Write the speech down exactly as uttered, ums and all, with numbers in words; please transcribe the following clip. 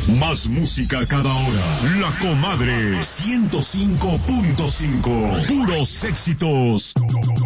Más música cada hora. La Comadre ciento cinco punto cinco. Puros éxitos.